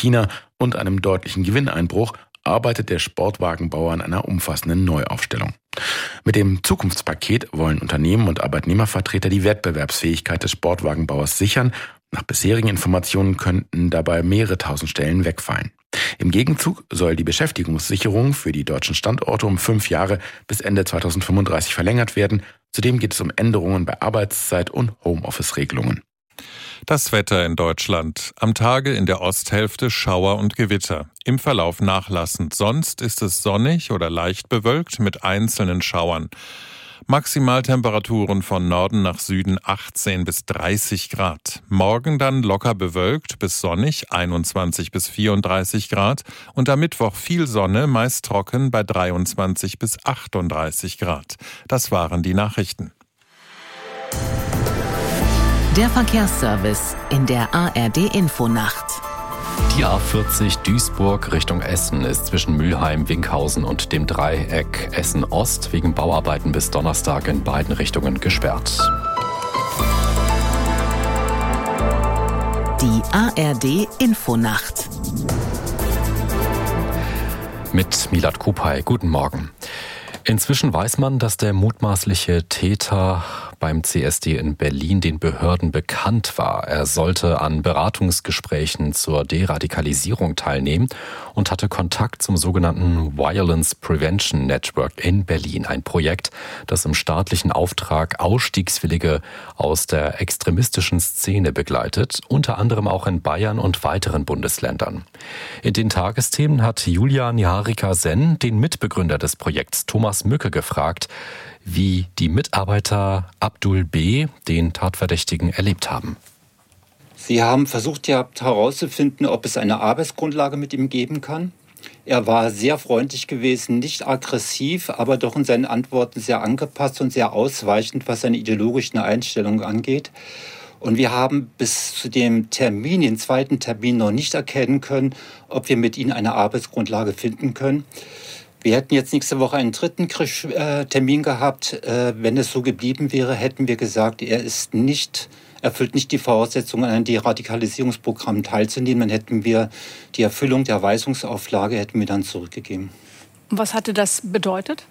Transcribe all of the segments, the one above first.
China und einem deutlichen Gewinneinbruch arbeitet der Sportwagenbauer an einer umfassenden Neuaufstellung. Mit dem Zukunftspaket wollen Unternehmen und Arbeitnehmervertreter die Wettbewerbsfähigkeit des Sportwagenbauers sichern. Nach bisherigen Informationen könnten dabei mehrere tausend Stellen wegfallen. Im Gegenzug soll die Beschäftigungssicherung für die deutschen Standorte um 5 Jahre bis Ende 2035 verlängert werden. Zudem geht es um Änderungen bei Arbeitszeit und Homeoffice-Regelungen. Das Wetter in Deutschland. Am Tage in der Osthälfte Schauer und Gewitter. Im Verlauf nachlassend. Sonst ist es sonnig oder leicht bewölkt mit einzelnen Schauern. Maximaltemperaturen von Norden nach Süden 18 bis 30 Grad. Morgen dann locker bewölkt bis sonnig 21 bis 34 Grad. Und am Mittwoch viel Sonne, meist trocken bei 23 bis 38 Grad. Das waren die Nachrichten. Der Verkehrsservice in der ARD-Infonacht. Die A40 Duisburg Richtung Essen ist zwischen Mülheim, Winkhausen und dem Dreieck Essen-Ost wegen Bauarbeiten bis Donnerstag in beiden Richtungen gesperrt. Die ARD-Infonacht. Mit Milad Kupay, guten Morgen. Inzwischen weiß man, dass der mutmaßliche Täter beim CSD in Berlin den Behörden bekannt war. Er sollte an Beratungsgesprächen zur Deradikalisierung teilnehmen und hatte Kontakt zum sogenannten Violence Prevention Network in Berlin, ein Projekt, das im staatlichen Auftrag Ausstiegswillige aus der extremistischen Szene begleitet, unter anderem auch in Bayern und weiteren Bundesländern. In den Tagesthemen hat Julia Niharika-Sen den Mitbegründer des Projekts Thomas Mücke gefragt, wie die Mitarbeiter Abdul B. den Tatverdächtigen erlebt haben. Sie haben versucht herauszufinden, ob es eine Arbeitsgrundlage mit ihm geben kann. Er war sehr freundlich gewesen, nicht aggressiv, aber doch in seinen Antworten sehr angepasst und sehr ausweichend, was seine ideologischen Einstellungen angeht. Und wir haben bis zu dem Termin, den zweiten Termin, noch nicht erkennen können, ob wir mit ihm eine Arbeitsgrundlage finden können. Wir hätten jetzt nächste Woche einen dritten Termin gehabt. Wenn es so geblieben wäre, hätten wir gesagt, er erfüllt nicht die Voraussetzungen, an einem Deradikalisierungsprogramm teilzunehmen. Dann hätten wir die Erfüllung der Weisungsauflage dann zurückgegeben. Und was hatte das bedeutet?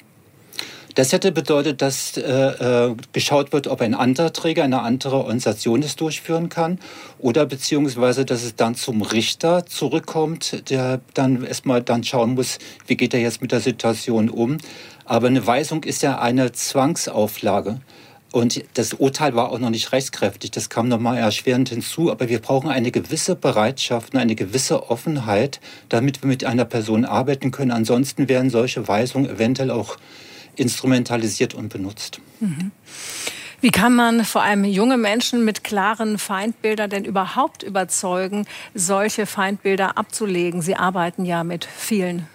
Das hätte bedeutet, dass geschaut wird, ob ein anderer Träger, eine andere Organisation es durchführen kann oder beziehungsweise, dass es dann zum Richter zurückkommt, der dann erstmal schauen muss, wie geht er jetzt mit der Situation um. Aber eine Weisung ist ja eine Zwangsauflage. Und das Urteil war auch noch nicht rechtskräftig. Das kam nochmal erschwerend hinzu. Aber wir brauchen eine gewisse Bereitschaft und eine gewisse Offenheit, damit wir mit einer Person arbeiten können. Ansonsten werden solche Weisungen eventuell auch instrumentalisiert und benutzt. Wie kann man vor allem junge Menschen mit klaren Feindbildern denn überhaupt überzeugen, solche Feindbilder abzulegen? Sie arbeiten ja mit vielen.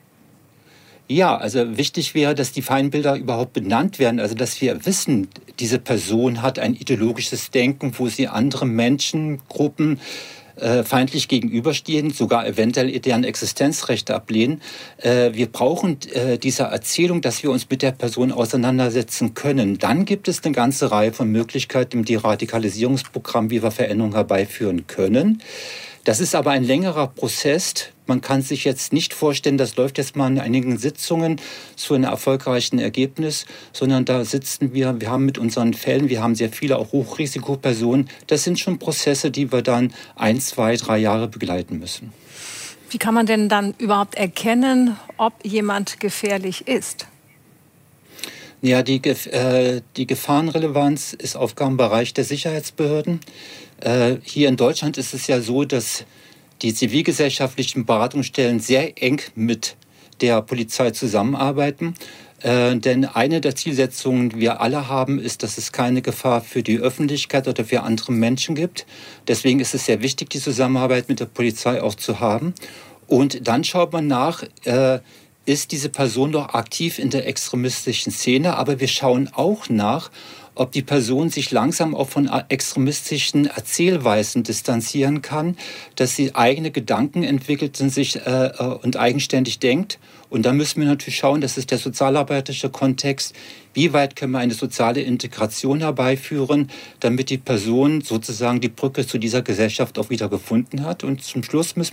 Ja, also wichtig wäre, dass die Feindbilder überhaupt benannt werden, also dass wir wissen, diese Person hat ein ideologisches Denken, wo sie andere Menschengruppen feindlich gegenüberstehen, sogar eventuell deren Existenzrechte ablehnen. Wir brauchen diese Erzählung, dass wir uns mit der Person auseinandersetzen können. Dann gibt es eine ganze Reihe von Möglichkeiten im Deradikalisierungsprogramm, wie wir Veränderungen herbeiführen können. Das ist aber ein längerer Prozess. Man kann sich jetzt nicht vorstellen, das läuft jetzt mal in einigen Sitzungen zu einem erfolgreichen Ergebnis, sondern da sitzen wir haben mit unseren Fällen, wir haben sehr viele auch Hochrisikopersonen. Das sind schon Prozesse, die wir dann 1, 2, 3 Jahre begleiten müssen. Wie kann man denn dann überhaupt erkennen, ob jemand gefährlich ist? Ja, die Gefahrenrelevanz ist Aufgabenbereich der Sicherheitsbehörden. Hier in Deutschland ist es ja so, dass die zivilgesellschaftlichen Beratungsstellen sehr eng mit der Polizei zusammenarbeiten. Denn eine der Zielsetzungen, die wir alle haben, ist, dass es keine Gefahr für die Öffentlichkeit oder für andere Menschen gibt. Deswegen ist es sehr wichtig, die Zusammenarbeit mit der Polizei auch zu haben. Und dann schaut man nach, ist diese Person noch aktiv in der extremistischen Szene? Aber wir schauen auch nach, ob die Person sich langsam auch von extremistischen Erzählweisen distanzieren kann, dass sie eigene Gedanken entwickelt und eigenständig denkt. Und da müssen wir natürlich schauen, das ist der sozialarbeiterische Kontext, wie weit können wir eine soziale Integration herbeiführen, damit die Person sozusagen die Brücke zu dieser Gesellschaft auch wieder gefunden hat. Und zum Schluss müssen